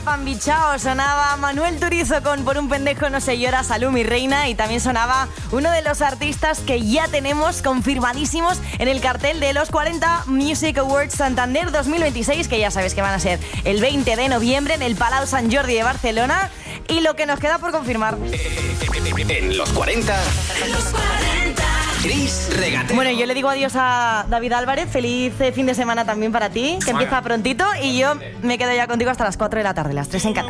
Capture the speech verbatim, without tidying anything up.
Pambichao, sonaba Manuel Turizo con Por un pendejo no se llora, Salud mi reina, y también sonaba uno de los artistas que ya tenemos confirmadísimos en el cartel de los cuarenta Music Awards Santander dos mil veintiséis, que ya sabes que van a ser el veinte de noviembre en el Palau Sant Jordi de Barcelona, y lo que nos queda por confirmar. En los cuarenta... En los cuarenta... Chris Regatero. Bueno, yo le digo adiós a David Álvarez. Feliz fin de semana también para ti, que empieza prontito. Y yo me quedo ya contigo hasta las cuatro de la tarde, las tres en Canarias.